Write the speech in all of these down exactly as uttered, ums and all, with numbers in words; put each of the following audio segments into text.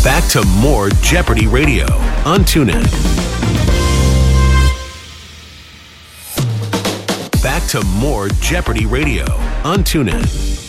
Back to more Jeopardy Radio on TuneIn. Back to more Jeopardy Radio on TuneIn.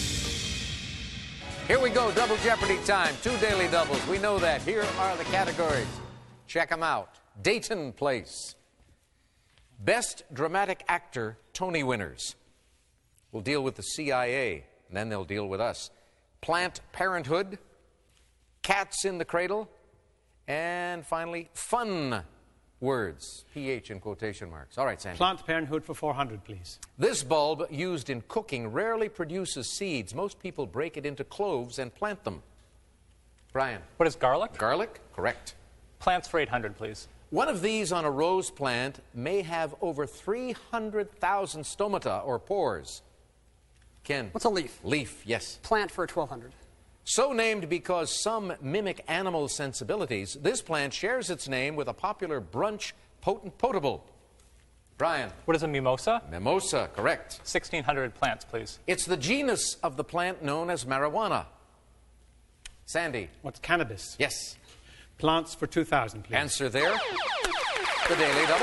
Here we go, Double Jeopardy time. Two daily doubles. We know that. Here are the categories. Check them out. Dayton Place. Best Dramatic Actor Tony winners. We'll deal with the C I A, and then they'll deal with us. Planned Parenthood. Cats in the Cradle. And finally, Fun Words. P H in quotation marks. All right, Sandy. Planned Parenthood for four hundred, please. This bulb, used in cooking, rarely produces seeds. Most people break it into cloves and plant them. Brian. What is garlic? Garlic, correct. Plants for eight hundred, please. One of these on a rose plant may have over three hundred thousand stomata, or pores. Ken. What's a leaf? Leaf, yes. Plant for twelve hundred. So named because some mimic animal sensibilities, this plant shares its name with a popular brunch potent potable. Brian. What is a mimosa? Mimosa, correct. sixteen hundred plants, please. It's the genus of the plant known as marijuana. Sandy. What's cannabis? Yes. Plants for two thousand, please. Answer there. The Daily Double.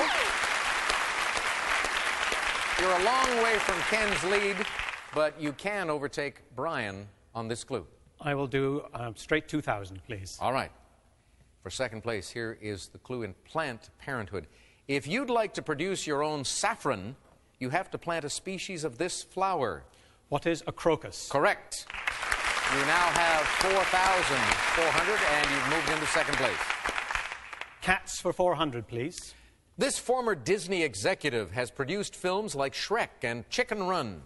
You're a long way from Ken's lead, but you can overtake Brian on this clue. I will do um, straight two thousand, please. All right. For second place, here is the clue in Planned Parenthood. If you'd like to produce your own saffron, you have to plant a species of this flower. What is a crocus? Correct. You now have four thousand four hundred, and you've moved into second place. Cats for four hundred, please. This former Disney executive has produced films like Shrek and Chicken Run.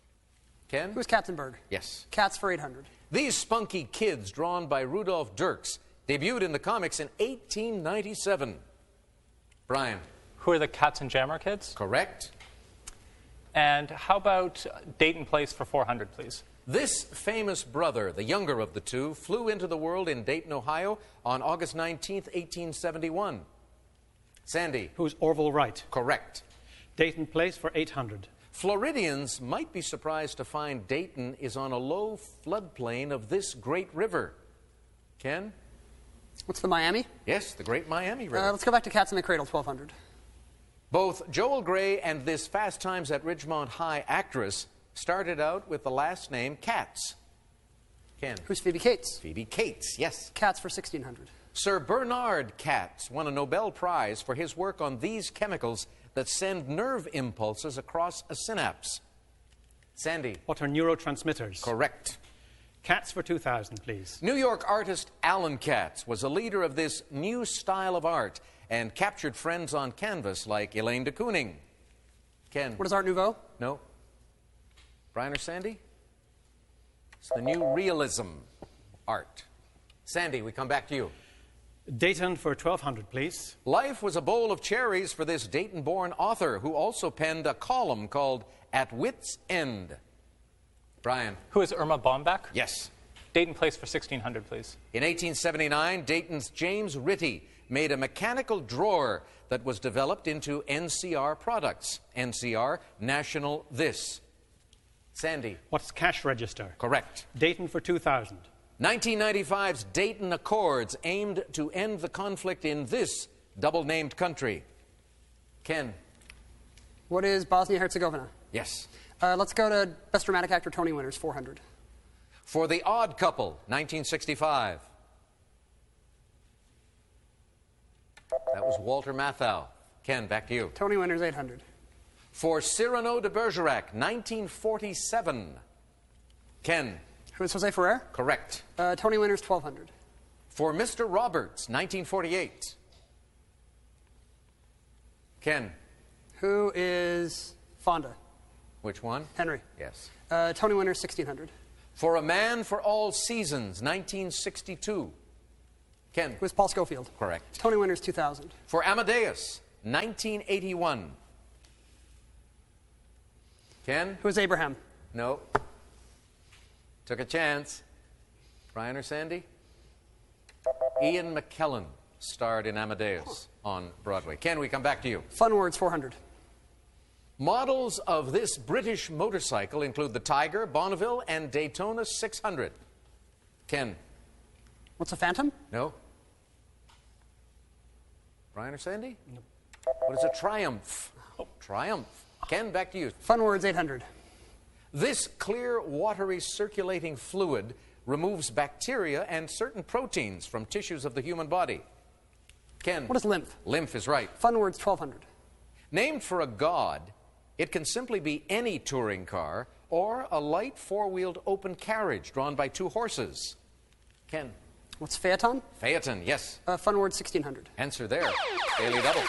Ken? Who's Katzenberg? Yes. Cats for eight hundred. These spunky kids, drawn by Rudolph Dirks, debuted in the comics in eighteen ninety-seven. Brian. Who are the Cats and Jammer kids? Correct. And how about Dayton Place for four hundred, please? This famous brother, the younger of the two, flew into the world in Dayton, Ohio on August nineteenth, eighteen seventy-one. Sandy. Who's Orville Wright? Correct. Dayton Place for eight hundred. Floridians might be surprised to find Dayton is on a low floodplain of this great river. Ken? What's the Miami? Yes, the Great Miami River. Uh, let's go back to Cats in the Cradle, twelve hundred. Both Joel Grey and this Fast Times at Ridgemont High actress started out with the last name Katz. Ken? Who's Phoebe Cates? Phoebe Cates, yes. Cats for sixteen hundred. Sir Bernard Katz won a Nobel Prize for his work on these chemicals that send nerve impulses across a synapse. Sandy. What are neurotransmitters? Correct. Cats for two thousand, please. New York artist Alan Katz was a leader of this new style of art and captured friends on canvas like Elaine de Kooning. Ken. What is Art Nouveau? No. Brian or Sandy? It's the new realism art. Sandy, we come back to you. Dayton for twelve hundred, please. Life was a bowl of cherries for this Dayton-born author who also penned a column called At Wit's End. Brian. Who is Irma Bombeck? Yes. Dayton Place for sixteen hundred, please. In eighteen seventy-nine, Dayton's James Ritty made a mechanical drawer that was developed into N C R products. N C R, National This. Sandy. What's cash register? Correct. Dayton for two thousand. nineteen ninety-five's Dayton Accords aimed to end the conflict in this double-named country. Ken. What is Bosnia-Herzegovina? Yes. Uh, let's go to Best Dramatic Actor Tony winners, four hundred. For The Odd Couple, nineteen sixty-five. That was Walter Matthau. Ken, back to you. Tony winners, eight hundred. For Cyrano de Bergerac, nineteen forty-seven. Ken. Who is Jose Ferrer? Correct. Uh, Tony winners, twelve hundred. For Mister Roberts, nineteen forty-eight. Ken. Who is Fonda? Which one? Henry. Yes. Uh, Tony winners, sixteen hundred. For A Man for All Seasons, nineteen sixty-two. Ken. Who is Paul Scofield? Correct. Tony winners, two thousand. For Amadeus, nineteen eighty-one. Ken? Who is Abraham? No. Took a chance. Brian or Sandy? Ian McKellen starred in Amadeus on Broadway. Ken, we come back to you. Fun words, four hundred. Models of this British motorcycle include the Tiger, Bonneville, and Daytona six hundred. Ken. What's a phantom? No. Brian or Sandy? No. What is a triumph? Oh, triumph. Ken, back to you. Fun words, eight hundred. This clear, watery, circulating fluid removes bacteria and certain proteins from tissues of the human body. Ken. What is lymph? Lymph is right. Fun words, twelve hundred. Named for a god, it can simply be any touring car or a light four-wheeled open carriage drawn by two horses. Ken. What's phaeton? Phaeton, yes. Uh, fun words, sixteen hundred. Answer there. Daily double.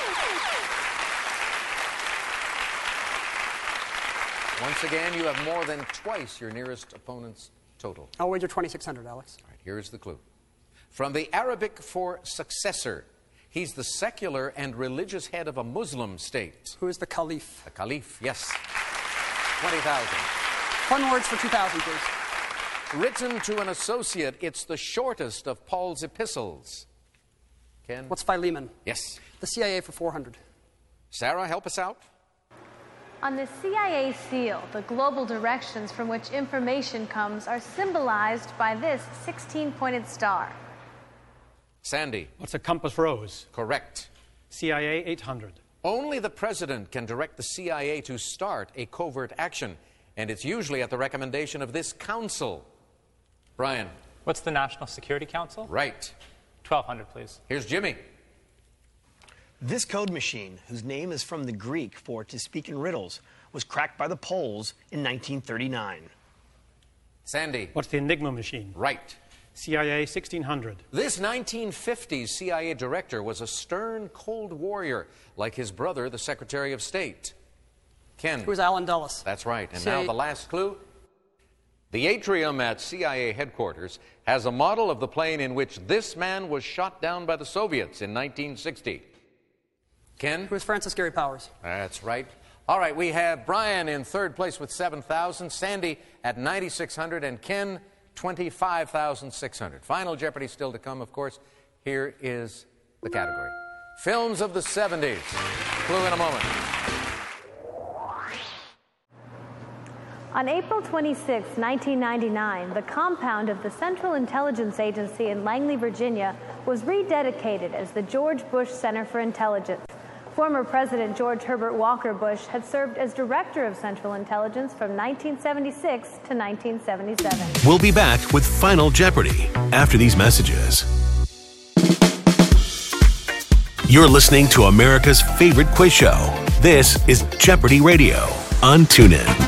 Once again, you have more than twice your nearest opponent's total. I'll wager twenty-six hundred, Alex. All right, here's the clue. From the Arabic for successor, he's the secular and religious head of a Muslim state. Who is the caliph? The caliph, yes. twenty thousand. Fun words for two thousand, please. Written to an associate, it's the shortest of Paul's epistles. Ken? What's Philemon? Yes. The C I A for four hundred. Sarah, help us out. On the C I A seal, the global directions from which information comes are symbolized by this sixteen-pointed star. Sandy. What's a compass rose? Correct. C I A eight hundred. Only the president can direct the C I A to start a covert action, and it's usually at the recommendation of this council. Brian. What's the National Security Council? Right. twelve hundred, please. Here's Jimmy. This code machine, whose name is from the Greek for to speak in riddles, was cracked by the Poles in nineteen thirty-nine. Sandy. What's the Enigma machine? Right. C I A sixteen hundred. This nineteen fifties C I A director was a stern, cold warrior, like his brother, the Secretary of State. Ken. Who is Alan Dulles? That's right. And C I A now the last clue. The atrium at C I A headquarters has a model of the plane in which this man was shot down by the Soviets in nineteen sixty. Ken? Who is Francis Gary Powers? That's right. All right, we have Brian in third place with seven thousand, Sandy at ninety-six hundred, and Ken twenty-five thousand six hundred. Final Jeopardy still to come, of course. Here is the category. Films of the seventies. Clue in a moment. On April twenty-sixth, nineteen ninety-nine, the compound of the Central Intelligence Agency in Langley, Virginia, was rededicated as the George Bush Center for Intelligence. Former President George Herbert Walker Bush had served as Director of Central Intelligence from nineteen seventy-six to nineteen seventy-seven. We'll be back with Final Jeopardy after these messages. You're listening to America's favorite quiz show. This is Jeopardy Radio on TuneIn.